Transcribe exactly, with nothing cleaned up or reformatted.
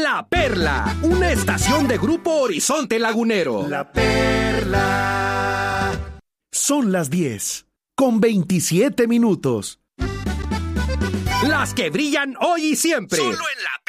La Perla, una estación de Grupo Horizonte Lagunero. La Perla. Son las diez, con veintisiete minutos. Las que brillan hoy y siempre. Solo en La